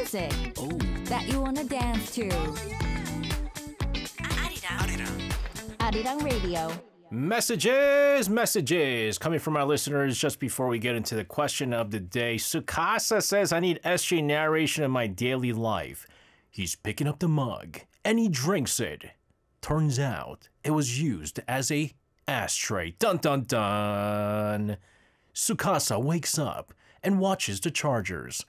music that you wanna dance to. Arirang Radio. Messages coming from our listeners just before we get into the question of the day. Sukasa says, I need SJ narration of my daily life. He's picking up the mug and he drinks it. Turns out it was used as a ashtray. Dun dun dun. Sukasa wakes up and watches the Chargers